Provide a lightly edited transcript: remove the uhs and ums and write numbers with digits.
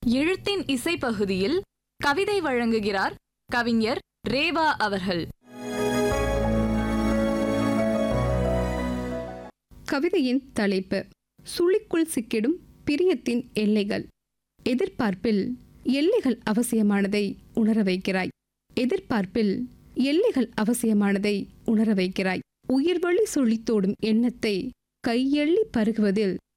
எழுத்தின் இசை பகுதியில் கவிதை வழங்குகிறார் கவிஞர் ரேவா அவர்கள். கவிதையின் தலைப்பு: சுழிக்குள் சிக்கிடும் பிரியத்தின் எல்லைகள். எதிர்பார்ப்பில் எல்லைகள் அவசியமானதை உணர வைக்கிறாய். எதிர்பார்ப்பில் எல்லைகள் அவசியமானதை உணர வைக்கிறாய். உயிர்வழி சுழித்தோடும் எண்ணத்தை கையெள்ளி பருகுவதில்